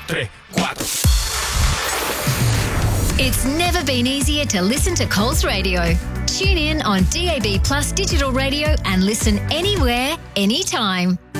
3, 4. It's never been easier to listen to Coles Radio. Tune in on DAB Plus digital radio and listen anywhere, anytime.